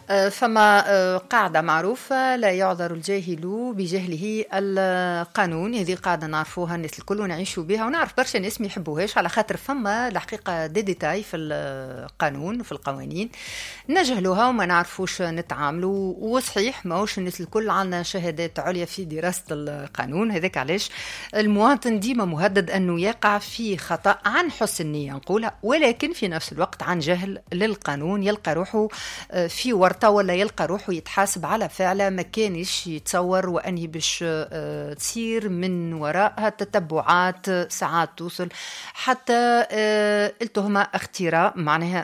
فما قاعدة معروفة: لا يعذر الجاهل بجهله القانون. هذه قاعدة نعرفوها الناس الكل ونعيشوا بها، ونعرف برشا ناس ما يحبوهاش على خاطر فما الحقيقة ديتاي في القانون وفي القوانين نجهلوها وما نعرفوش نتعاملوا. وصحيح ماهوش الناس الكل عندنا شهادات عليا في دراسة القانون، هذاك علاش المواطن ديما مهدد أنه يقع في خطأ عن حسن نية نقولها، ولكن في نفس الوقت عن جهل للقانون، يلقى روحه في ورطة ولا يلقى روحه يتحاسب على فعله ما كانش يتصور وأني باش تصير من وراءها تتبعات ساعات توصل حتى التهمة اختراء معناها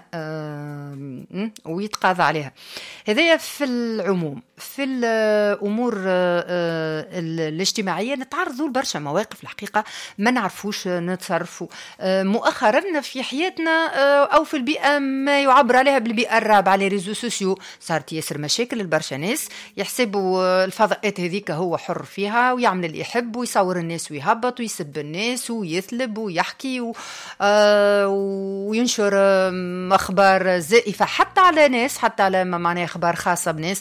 ويتقاضى عليها. هذا في العموم. في الأمور الاجتماعية نتعرضوا لبرشا مواقف الحقيقة ما نعرفوش نتصرفوا. مؤخرا في حياتنا أو في البيئة ما يعبر عليها بالبيئة الرابعة على ريزو سوسيو صارت ياسر مشاكل البرشا ناس يحسبوا الفضاءات هذيك هو حر فيها ويعمل اللي يحب ويصور الناس ويهبط ويسب الناس ويثلب ويحكي وينشر أخبار زائفة حتى على ناس، حتى على معناها أخبار خاصة بناس.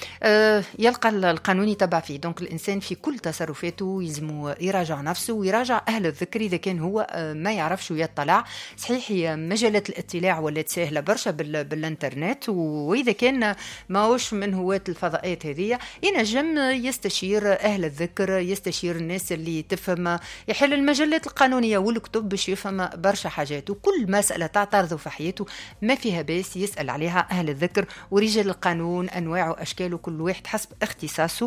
يلقى القانون يتبع فيه. دونك الإنسان في كل تصرفاته يلزم يراجع نفسه ويراجع أهل الذكر إذا كان هو ما يعرفش ويطلع. صحيح هي مجالات الاطلاع ولات سهلة برشا بالإنترنت، وإذا كان ماهوش من هواة الفضاءات هذه ينجم يستشير أهل الذكر، يستشير الناس اللي تفهم، يحل المجلات القانونية والكتب باش يفهم برشا حاجات. وكل مسألة تعترضه في حياته ما فيها باس يسأل عليها أهل الذكر ورجال القانون أنواع وأشكال، وكل واحد حسب اختصاصه.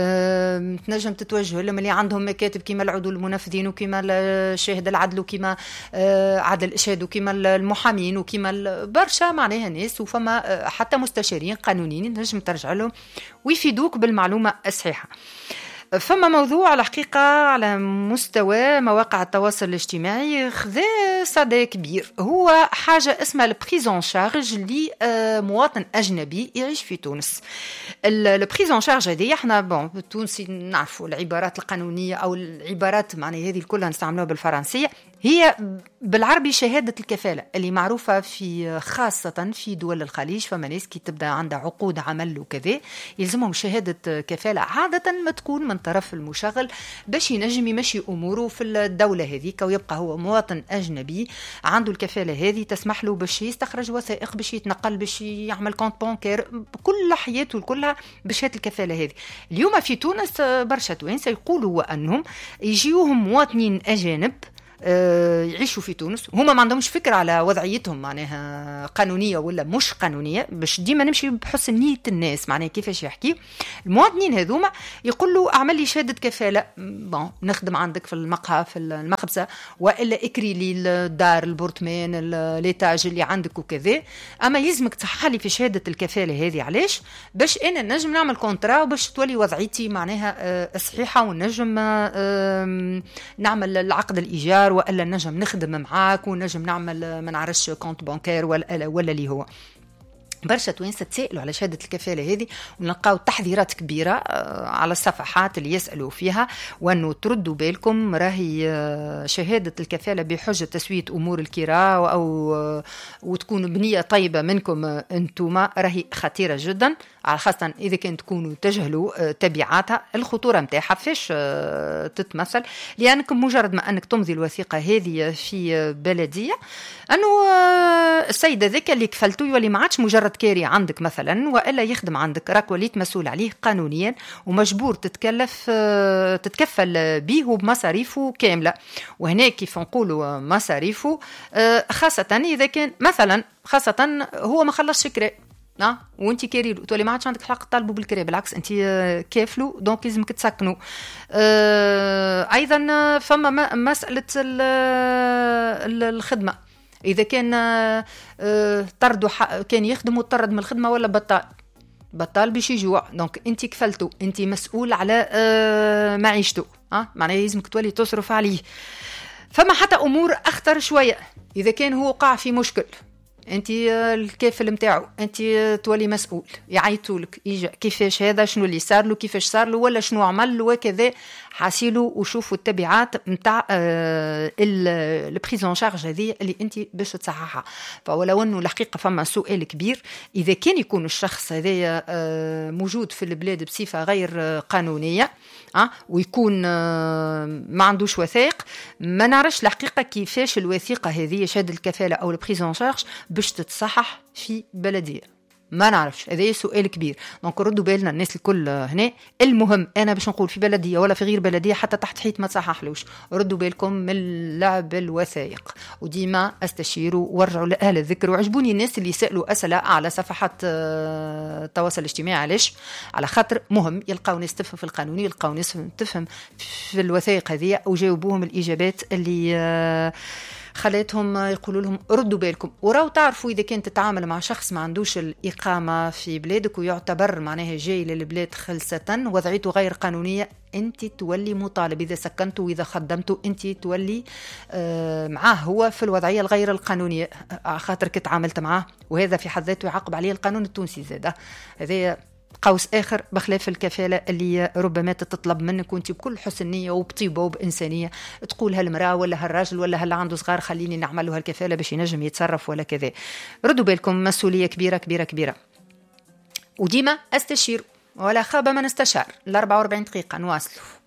تنجم تتوجه لهم اللي عندهم مكاتب كما العدول المنفذين وكما الشاهد العدل وكما عدل الإشهاد وكما المحامين وكما برشا معناها ناس، وفما حتى مستشارين قانونيين تنجم ترجع لهم ويفيدوك بالمعلومة الصحيحة. فما موضوع الحقيقة على مستوى مواقع التواصل الاجتماعي خذا صدى كبير، هو حاجة اسمها البريزون شارج لمواطن أجنبي يعيش في تونس. البريزون شارج هذه احنا بالتونسي نعرفوا العبارات القانونية أو العبارات معناها هذه كلها نستعملوها بالفرنسية، هي بالعربي شهادة الكفالة اللي معروفة في خاصة في دول الخليج. فما ناس كي تبدأ عندها عقود عمل وكذا يلزمهم شهادة كفالة عادة ما تكون من طرف المشغل باش ينجم يمشي أموره في الدولة هذيك، ويبقى هو مواطن أجنبي عنده الكفالة هذه تسمح له باش يستخرج وثائق، باش يتنقل، باش يعمل كونت بانكير، كل حياته كلها بشهادة الكفالة هذه. اليوم في تونس برشا توانسة يقولوا أنهم يجيوهم مواطنين أجانب يعيشوا في تونس، هما ما عندهمش فكرة على وضعيتهم معناها قانونية ولا مش قانونية، باش ديما نمشي بحسن نية الناس معناها كيفاش يحكي. المواطنين هذوما يقول له اعمل لي شهادة كفالة، نخدم عندك في المقهى في المخبزة، وإلا اكري لي الدار البورتمان الإيتاج اللي عندك وكذا، أما يلزمك تصحح لي في شهادة الكفالة هذه. علاش؟ باش أنا نجم نعمل كونترا وباش تولي وضعيتي معناها صحيحة، ونجم نعمل العقد الإيجار، وإلا نجم نخدم معاك ونجم نعمل ما نعرفش كونت بانكير ولا اللي هو. برشا توانسة تسألوا على شهادة الكفالة هذه ونلقاو تحذيرات كبيرة على الصفحات اللي يسألوا فيها، وأنه تردوا بالكم راهي شهادة الكفالة بحجة تسوية أمور الكراء أو وتكون بنية طيبة منكم أنتم، راهي خطيرة جدا، على خاصة إذا كنت تكونوا تجهلوا تبعاتها. الخطورة متاعها فيش تتمثل، لأنكم مجرد ما أنك تمضي الوثيقة هذه في بلدية أنه السيد ذاك اللي كفلته يولي ما عادش مجرد كاري عندك مثلا، وإلا يخدم عندك، راك وليت مسؤول عليه قانونيا ومجبور تتكفل به وبمصاريفه كاملة. وهنا كيف نقولوا مصاريفه خاصة إذا كان مثلا خاصة هو ما خلصش كراء وانت كاري له تولي ما عادش عندك حق تطالبوا بالكراء، بالعكس انت كافلو دونك لازمك تسكنوا. ايضا فما مساله الخدمه، اذا كان طردوا كان يخدم وطرد من الخدمه ولا بطال باش يجوع، دونك انت كفلته، انت مسؤول على معيشته، معناه لازمك تولي تصرف عليه. فما حتى امور اخطر شويه، اذا كان هو وقع في مشكل انت الكافل نتاعو، انت تولي مسؤول، يعيطوا لك يجي كيفاش هذا، شنو اللي صار له، كيفاش صار له، ولا شنو عمل وكذا، حاسيلوا وشوفوا التبعات نتاع البريزون شارج هذه اللي انت باش تصححها. فولو انه الحقيقه فما سؤال كبير، اذا كان يكون الشخص هذا موجود في البلاد بصفه غير قانونيه ويكون ما عندوش وثائق، ما نعرفش الحقيقه كيفاش الوثيقه هذه شهاده الكفاله او البريزون شارج باش تتصحح في بلديه، ما نعرفش، هذا سؤال كبير. دونك ردوا بالنا الناس الكل هنا. المهم انا باش نقول في بلديه ولا في غير بلديه حتى تحت حيط ما تصححلوش، ردوا بالكم من لعب الوثائق، وديما استشيروا وارجعوا لاهل الذكر. وعجبوني الناس اللي سالوا اسئله على صفحات التواصل الاجتماعي. علاش؟ على خاطر مهم يلقاو ناس تفهم في القانون، يلقاو ناس تفهم في الوثائق هذه، وجاوبوهم الاجابات اللي خليتهم يقولوا لهم ردوا بالكم. وراو تعرفوا إذا كنت تتعامل مع شخص ما عندوش الإقامة في بلادك ويعتبر معناها جاي للبلاد خلسة، وضعيته غير قانونية، أنت تولي مطالب إذا سكنته وإذا خدمته، أنت تولي معاه هو في الوضعية الغير القانونية، خاطرك تعاملت معاه، وهذا في حد ذاته يعاقب عليه القانون التونسي زاده. هذا قوس آخر بخلاف الكفالة اللي ربما تطلب منك وانت بكل حسن نية وبطيبة وبإنسانية تقول هالمرأة ولا هالراجل ولا هل عنده صغار خليني نعمل له هالكفالة باش ينجم يتصرف ولا كذا. ردوا بالكم، مسؤولية كبيرة كبيرة كبيرة. وديما استشير ولا خاب من استشار. 44 دقيقة نواصلوا.